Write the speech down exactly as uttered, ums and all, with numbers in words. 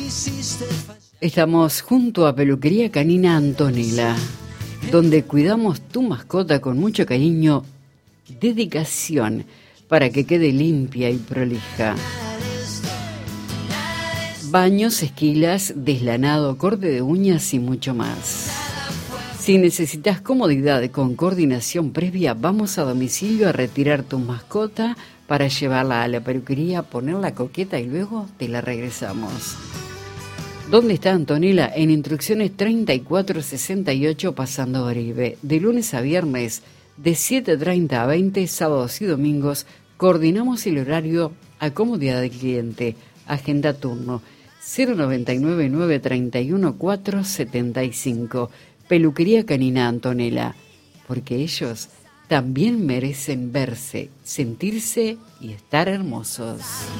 Estamos junto a Peluquería Canina Antonella, donde cuidamos tu mascota con mucho cariño, dedicación, para que quede limpia y prolija. Baños, esquilas, deslanado, corte de uñas y mucho más. Si necesitas comodidad con coordinación previa, vamos a domicilio a retirar tu mascota para llevarla a la peluquería, ponerla coqueta y luego te la regresamos. ¿Dónde está Antonella? En Instrucciones treinta y cuatro sesenta y ocho, pasando Oribe. De lunes a viernes, de siete treinta a veinte, sábados y domingos, coordinamos el horario a comodidad del cliente. Agenda turno cero noventa y nueve, nueve treinta y uno, cuatro setenta y cinco. Peluquería Canina Antonella, porque ellos también merecen verse, sentirse y estar hermosos.